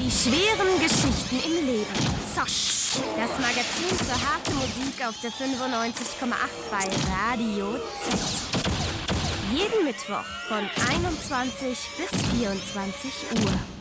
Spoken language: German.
Die schweren Geschichten im Leben. Zosch. Das Magazin für harte Musik auf der 95,8 bei Radio Z. Jeden Mittwoch von 21 bis 24 Uhr.